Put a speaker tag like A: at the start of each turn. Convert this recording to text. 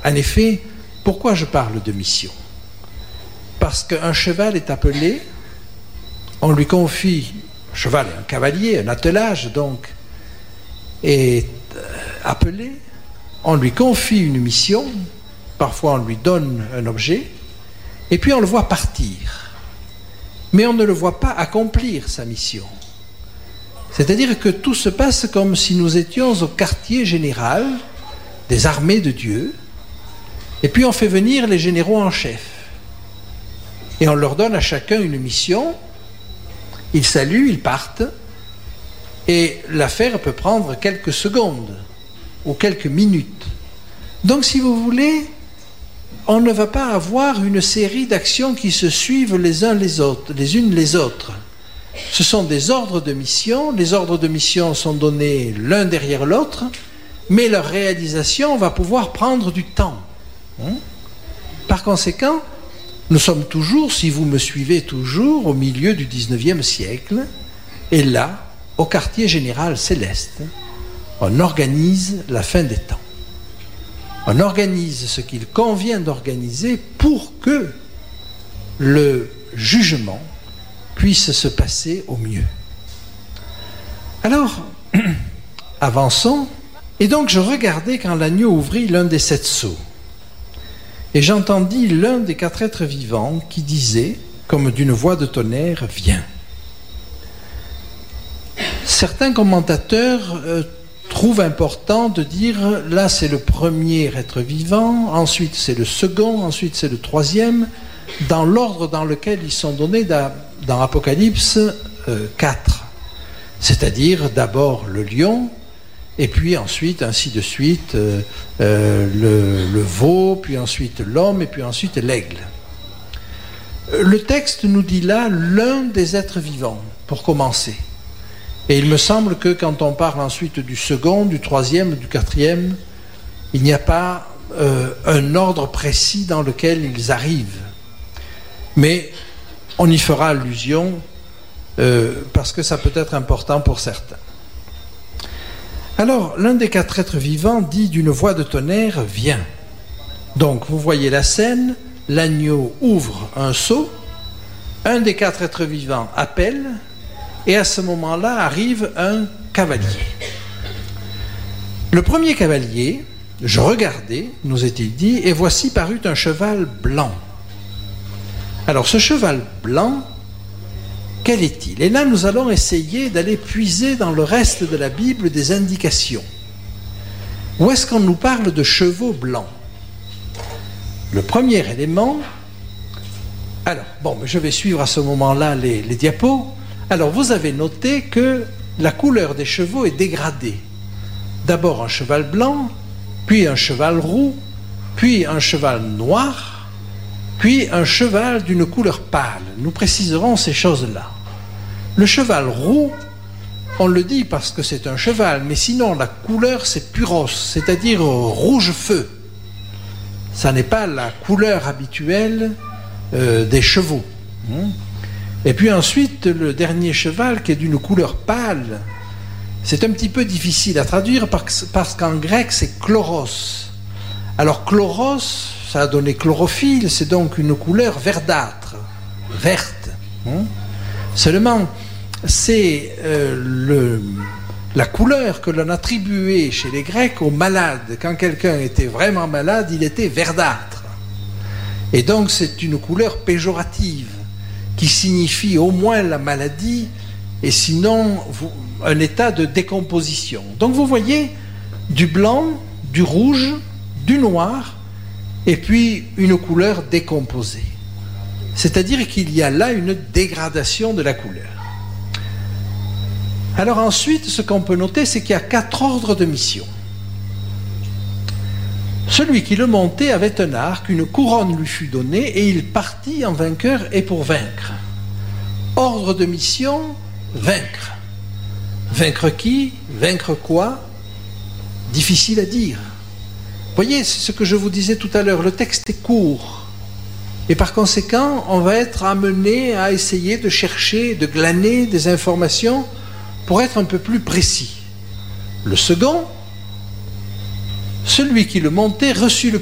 A: En effet, pourquoi je parle de mission ? Parce qu'un cheval est appelé, on lui confie, un cheval est un cavalier, un attelage donc, est appelé, on lui confie une mission, parfois on lui donne un objet, et puis on le voit partir. Mais on ne le voit pas accomplir sa mission. C'est-à-dire que tout se passe comme si nous étions au quartier général des armées de Dieu, et puis on fait venir les généraux en chef. Et on leur donne à chacun une mission, ils saluent, ils partent, et l'affaire peut prendre quelques secondes ou quelques minutes. Donc si vous voulez, on ne va pas avoir une série d'actions qui se suivent les unes les autres. Ce sont des ordres de mission, les ordres de mission sont donnés l'un derrière l'autre, mais leur réalisation va pouvoir prendre du temps. Par conséquent, nous sommes toujours, si vous me suivez toujours, au milieu du 19e siècle, et là, au quartier général céleste, on organise la fin des temps. On organise ce qu'il convient d'organiser pour que le jugement puisse se passer au mieux. Alors, avançons, et donc je regardais quand l'agneau ouvrit l'un des 7 sceaux. Et j'entendis l'un des 4 êtres vivants qui disait, comme d'une voix de tonnerre, « Viens ». Certains commentateurs trouvent important de dire, là c'est le premier être vivant, ensuite c'est le second, ensuite c'est le troisième, dans l'ordre dans lequel ils sont donnés dans Apocalypse 4. C'est-à-dire d'abord le lion, et puis ensuite, ainsi de suite, le veau, puis ensuite l'homme, et puis ensuite l'aigle. Le texte nous dit là l'un des êtres vivants, pour commencer. Et il me semble que quand on parle ensuite du second, du troisième, du quatrième, il n'y a pas un ordre précis dans lequel ils arrivent. Mais on y fera allusion parce que ça peut être important pour certains. Alors, l'un des 4 êtres vivants dit d'une voix de tonnerre, « Viens ». Donc, vous voyez la scène, l'agneau ouvre un seau, un des 4 êtres vivants appelle, et à ce moment-là arrive un cavalier. Le premier cavalier, je regardais, nous est-il dit, et voici parut un cheval blanc. Alors, ce cheval blanc, quel est-il ? Et là, nous allons essayer d'aller puiser dans le reste de la Bible des indications. Où est-ce qu'on nous parle de chevaux blancs ? Le premier élément... Alors, bon, je vais suivre à ce moment-là les diapos. Alors, vous avez noté que la couleur des chevaux est dégradée. D'abord un cheval blanc, puis un cheval roux, puis un cheval noir, puis un cheval d'une couleur pâle. Nous préciserons ces choses-là. Le cheval roux, on le dit parce que c'est un cheval, mais sinon la couleur c'est puros, c'est-à-dire rouge feu. Ça n'est pas la couleur habituelle des chevaux. Et puis ensuite, le dernier cheval qui est d'une couleur pâle, c'est un petit peu difficile à traduire parce qu'en grec c'est chloros. Alors chloros, ça a donné chlorophylle, c'est donc une couleur verdâtre, verte. Seulement, c'est la couleur que l'on attribuait chez les Grecs aux malades. Quand quelqu'un était vraiment malade, il était verdâtre. Et donc c'est une couleur péjorative qui signifie au moins la maladie et sinon un état de décomposition. Donc vous voyez du blanc, du rouge, du noir et puis une couleur décomposée. C'est-à-dire qu'il y a là une dégradation de la couleur. Alors ensuite, ce qu'on peut noter, c'est qu'il y a 4 ordres de mission. Celui qui le montait avait un arc, une couronne lui fut donnée, et il partit en vainqueur et pour vaincre. Ordre de mission, vaincre. Vaincre qui ? Vaincre quoi ? Difficile à dire. Voyez, c'est ce que je vous disais tout à l'heure, le texte est court. Et par conséquent, on va être amené à essayer de chercher, de glaner des informations pour être un peu plus précis. Le second, celui qui le montait reçut le